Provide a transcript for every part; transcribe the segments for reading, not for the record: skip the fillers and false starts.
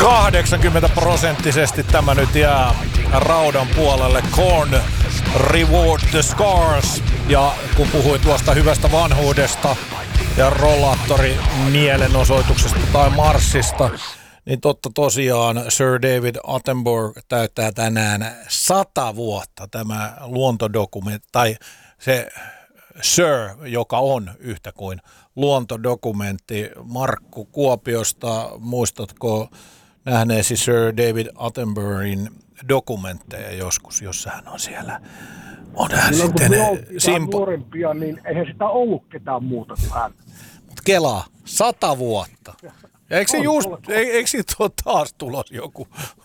80% tämä nyt jää raudan puolelle. Korn, Reward the Scars. Ja kun puhuin tuosta hyvästä vanhuudesta ja rollaattori mielenosoituksesta tai marssista, niin totta tosiaan Sir David Attenborough täyttää tänään 100 vuotta tämä luontodokumentti, tai se Sir, joka on yhtä kuin luontodokumentti. Markku Kuopiosta, muistatko nähneesi Sir David Attenborough'in dokumentteja joskus, jossa hän on siellä? On hän sitten nuorempia, niin eihän sitä ollut ketään muuta kuin hän. Mut kelaa, 100 vuotta. Ja eikö siitä ole taas tulos joku?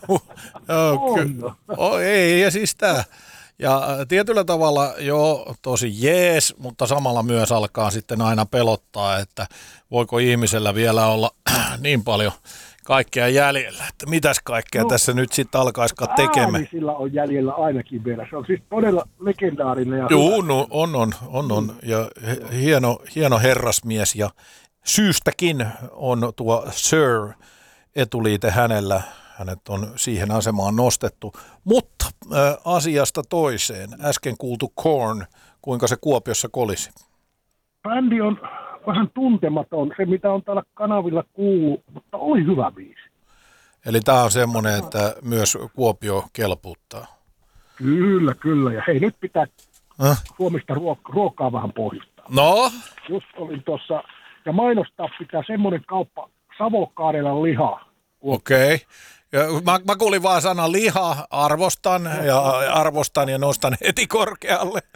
Ei, ja siis tää. Ja tietyllä tavalla tosi jees, mutta samalla myös alkaa sitten aina pelottaa, että voiko ihmisellä vielä olla niin paljon kaikkea jäljellä, että mitäs kaikkea tässä nyt sitten alkaisikaan tekemään. Ääni sillä on jäljellä ainakin vielä. Se on siis todella legendaarinen. Ja joo, no, on. Ja hieno herrasmies ja syystäkin on tuo Sir etuliite hänellä. Hänet on siihen asemaan nostettu. Mutta asiasta toiseen. Äsken kuultu Korn, kuinka se Kuopiossa kolisi? Bändi on vähän tuntematon, se mitä on täällä kanavilla kuullut, mutta oli hyvä biisi. Eli tämä on semmoinen, että myös Kuopio kelpuuttaa. Kyllä. Ja hei, nyt pitää huomista ruokaa vähän pohjustaa. No? Just olin tuossa, ja mainostaa pitää semmoinen kauppa, Savokaadelan liha. Okei. Mä kuulin vaan sanan liha, arvostan ja nostan heti korkealle.